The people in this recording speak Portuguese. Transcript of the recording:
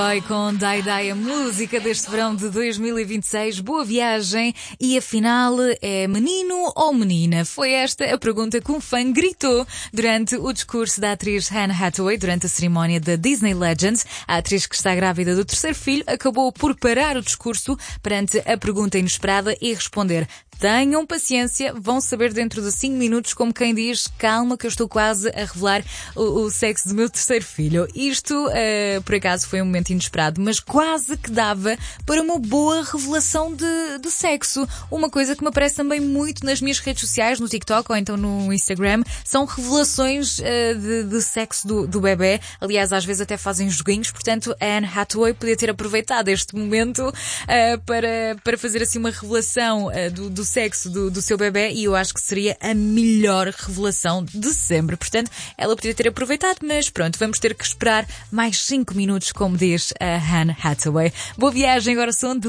Com Dai Dai, a música deste verão de 2026. Boa viagem. E afinal, é menino ou menina? Foi esta a pergunta que um fã gritou durante o discurso da atriz Anne Hathaway durante a cerimónia da Disney Legends. A atriz, que está grávida do terceiro filho, acabou por parar o discurso perante a pergunta inesperada e responder: tenham paciência, vão saber dentro de 5 minutos, como quem diz, calma que eu estou quase a revelar o sexo do meu terceiro filho. Isto, por acaso, foi um momento inesperado, mas quase que dava para uma boa revelação de sexo. Uma coisa que me aparece também muito nas minhas redes sociais, no TikTok ou então no Instagram, são revelações de sexo do bebê. Aliás, às vezes até fazem joguinhos, portanto, a Anne Hathaway podia ter aproveitado este momento para fazer assim uma revelação do sexo do seu bebê, e eu acho que seria a melhor revelação de sempre. Portanto, ela podia ter aproveitado, mas pronto, vamos ter que esperar mais 5 minutos, como diz a Anne Hathaway. Boa viagem, agora são